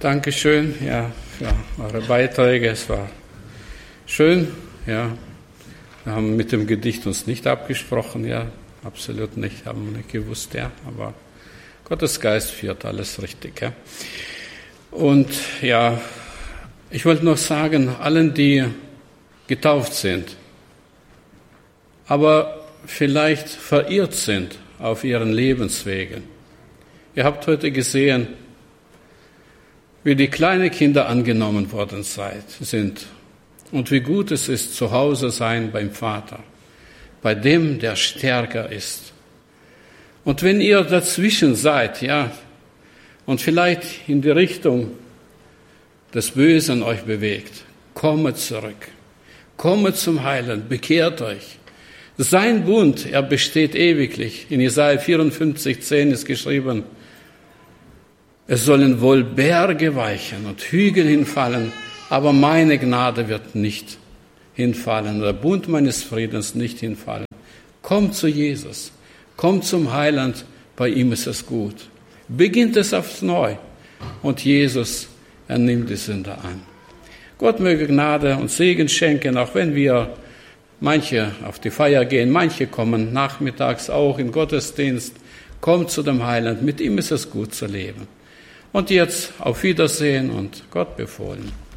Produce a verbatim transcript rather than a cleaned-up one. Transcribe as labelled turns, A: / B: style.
A: Dankeschön, ja, für eure Beiträge. Es war schön, ja. Wir haben mit dem Gedicht uns nicht abgesprochen, ja, absolut nicht, haben wir nicht gewusst, ja, aber Gottes Geist führt alles richtig, ja. Und ja, ich wollte noch sagen, allen, die getauft sind, aber vielleicht verirrt sind auf ihren Lebenswegen. Ihr habt heute gesehen, wie die kleinen Kinder angenommen worden seid, sind und wie gut es ist, zu Hause sein beim Vater, bei dem, der stärker ist. Und wenn ihr dazwischen seid, ja, und vielleicht in die Richtung des Bösen euch bewegt, kommet zurück, kommet zum Heiland, bekehrt euch. Sein Bund, er besteht ewiglich. In Jesaja vierundfünfzig, zehn ist geschrieben, es sollen wohl Berge weichen und Hügel hinfallen, aber meine Gnade wird nicht hinfallen, der Bund meines Friedens nicht hinfallen. Kommt zu Jesus, kommt zum Heiland, bei ihm ist es gut. Beginnt es aufs Neu und Jesus, er nimmt die Sünder an. Gott möge Gnade und Segen schenken, auch wenn wir manche auf die Feier gehen, manche kommen nachmittags auch in Gottesdienst. Kommt zu dem Heiland, mit ihm ist es gut zu leben. Und jetzt auf Wiedersehen und Gott befohlen.